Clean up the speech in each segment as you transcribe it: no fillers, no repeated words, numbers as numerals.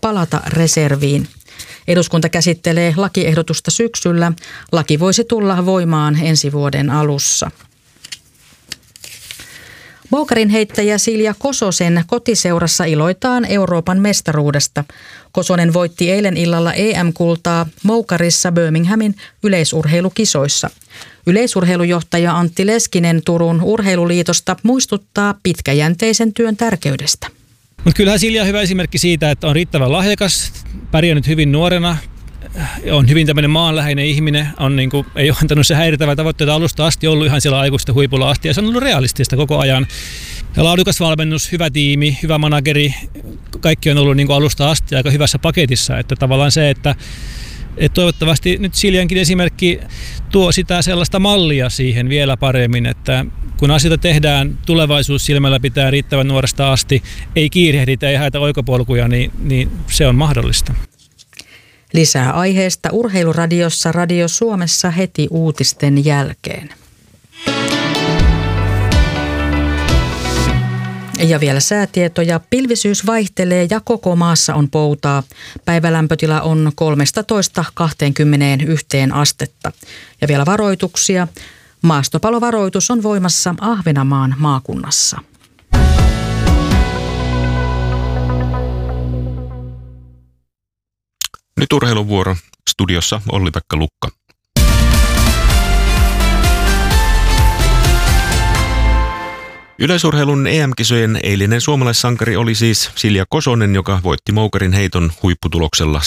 palata reserviin. Eduskunta käsittelee lakiehdotusta syksyllä. Laki voisi tulla voimaan ensi vuoden alussa. Moukarin heittäjä Silja Kososen kotiseurassa iloitaan Euroopan mestaruudesta. Kosonen voitti eilen illalla EM-kultaa moukarissa Birminghamin yleisurheilukisoissa. Yleisurheilujohtaja Antti Leskinen Turun urheiluliitosta muistuttaa pitkäjänteisen työn tärkeydestä. Mutta kyllähän Silja on hyvä esimerkki siitä, että on riittävän lahjakas, pärjännyt hyvin nuorena, on hyvin tämmöinen maanläheinen ihminen, ei ole antanut se häirittävää tavoitteita alusta asti, ollut ihan siellä aikuisten huipulla asti ja se on ollut realistista koko ajan. Ja laadukas valmennus, hyvä tiimi, hyvä manageri, kaikki on ollut alusta asti aika hyvässä paketissa, että tavallaan se, että toivottavasti nyt Siljankin esimerkki tuo sitä sellaista mallia siihen vielä paremmin, että kun asioita tehdään tulevaisuus silmällä pitää riittävän nuoresta asti, ei kiirehditä, ei haeta oikopolkuja, niin se on mahdollista. Lisää aiheesta Urheiluradiossa Radio Suomessa heti uutisten jälkeen. Ja vielä säätietoja. Pilvisyys vaihtelee ja koko maassa on poutaa. Päivälämpötila on 13–21 astetta. Ja vielä varoituksia. Maastopalovaroitus on voimassa Ahvenanmaan maakunnassa. Nyt urheiluvuoro. Studiossa Olli-Pekka Lukka. Yleisurheilun EM-kisojen eilinen suomalaissankari oli siis Silja Kosonen, joka voitti moukarin heiton huipputuloksella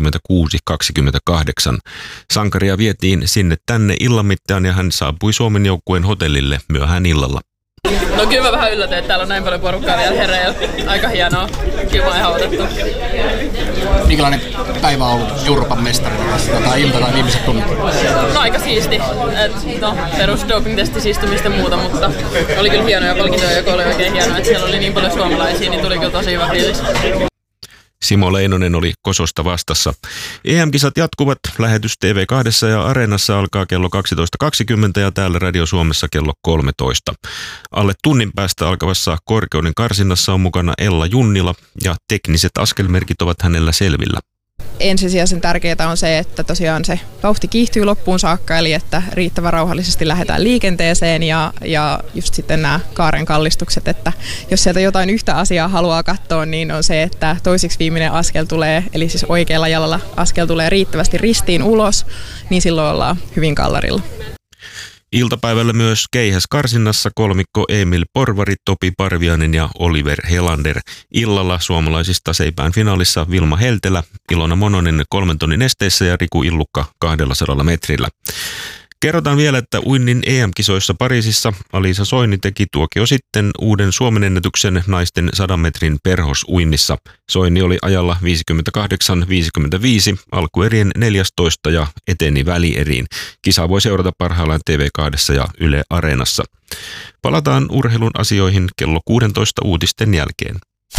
76-28. Sankaria vietiin sinne tänne illan mittaan ja hän saapui Suomen joukkueen hotellille myöhään illalla. No kyllä mä vähän yllätyin, että täällä on näin paljon porukkaa vielä hereillä. Aika hienoa. Kyllä mä oon ihan odotettu. Minkälainen päivä on ollut Euroopan mestarina tässä ilta tai viimeiset tunnit? No aika siisti. Perus doping-testis istumista ja muuta, mutta oli kyllä hienoa ja palkintoja, joka oli oikein hienoa, että siellä oli niin paljon suomalaisia, niin tuli kyllä tosi hyvä fiilis. Simo Leinonen oli Kososta vastassa. EM-kisat jatkuvat. Lähetys TV2 ja Areenassa alkaa kello 12.20 ja täällä Radio Suomessa kello 13. Alle tunnin päästä alkavassa korkeuden karsinnassa on mukana Ella Junnila ja tekniset askelmerkit ovat hänellä selvillä. Ensisijaisen tärkeää on se, että tosiaan se vauhti kiihtyy loppuun saakka, eli että riittävän rauhallisesti lähdetään liikenteeseen ja just sitten nämä kaaren kallistukset, että jos sieltä jotain yhtä asiaa haluaa katsoa, niin on se, että toisiksi viimeinen askel tulee, eli siis oikealla jalalla askel tulee riittävästi ristiin ulos, niin silloin ollaan hyvin kallarilla. Iltapäivällä myös keihäskarsinnassa kolmikko Emil Porvari, Topi Parviainen ja Oliver Helander. Illalla suomalaisista seipään finaalissa Vilma Heltelä, Ilona Mononen 3 tonnin esteissä ja Riku Illukka 200 metrillä. Kerrotaan vielä, että uinnin EM-kisoissa Pariisissa Alisa Soini teki tuokio sitten uuden Suomen ennätyksen naisten 100 metrin perhosuinnissa. Soini oli ajalla 58-55, alkuerien 14 ja eteni välieriin. Kisaa voi seurata parhaillaan TV2 ja Yle Areenassa. Palataan urheilun asioihin kello 16 uutisten jälkeen.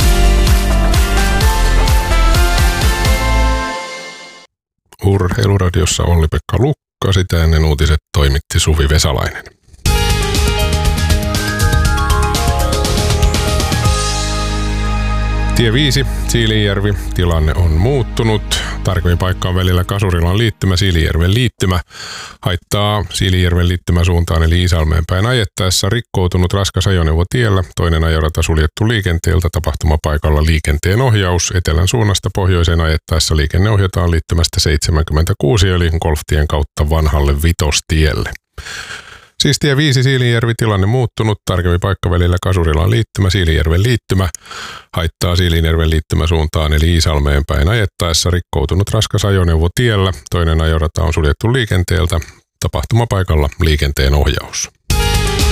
Urheiluradiossa Olli-Pekka Lukka. Sitä ennen uutiset toimitti Suvi Vesalainen. Tie 5, Siilinjärvi. Tilanne on muuttunut. Tarkemmin paikka on välillä Kasurilan liittymä, Siilinjärven liittymä. Haittaa Siilinjärven liittymäsuuntaan eli Iisalmeen päin ajettaessa rikkoutunut raskas ajoneuvo tiellä. Toinen ajorata suljettu liikenteeltä, tapahtumapaikalla liikenteen ohjaus. Etelän suunnasta pohjoiseen ajettaessa liikenne ohjataan liittymästä 76 eli Golftien kautta vanhalle Vitostielle. Siis tie 5 Siilinjärvi, tilanne muuttunut, tarkemmin paikka välillä Kasurilan liittymä, Siilinjärven liittymä, haittaa Siilinjärven liittymäsuuntaan eli Iisalmeen päin ajettaessa rikkoutunut raskas ajoneuvo tiellä, toinen ajorata on suljettu liikenteeltä, tapahtumapaikalla liikenteen ohjaus.